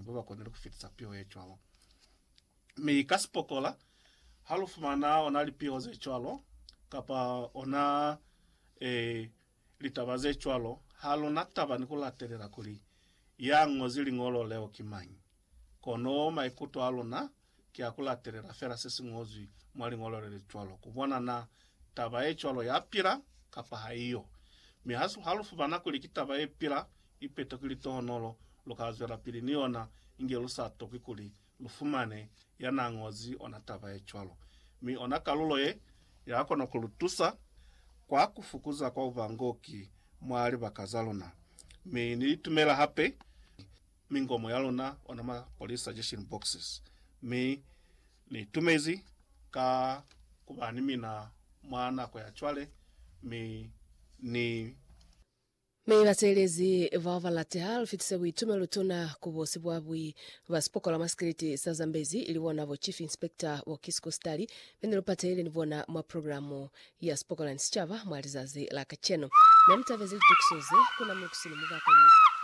baba konele kufitisa pio echwalo mi kasipokola halufumana onali pio zechwalo kapa ona litabaze echwalo halo nataba nikulaterera kuli yango zili ngolo leo kimanyi kono maikuto alona kia kulaterera fera sisi ngozi mwali ngolo lele echwalo kubona na taba echwalo ya pira kapa haiyo mi halufumana kuli kitaba epira ipeto kuli tohonolo lokazwera pili niona ingelusa toki kuli lufumane yana ngozi onataba echwalo mi onakalulo yako nokulutusa kwa kufukuza kwa uvangoki mwali bakazalona mi nilitumela hape mingomo yalona onama police suggestion boxes mi ni tumezi ka kubani mina mwana kwa yachwale mi ni Meivaselezi vavalate halfitse witumelo tuna kubosi bwabwi vaspokola maskriti sa Zambezi iliwona vo chief inspector wa Kisco Stali pendelo patele nivona mwa programu ya spokola nsichava mwalizazi la kacheno na mtavezili tuksoze kuna mkusini mga kwenye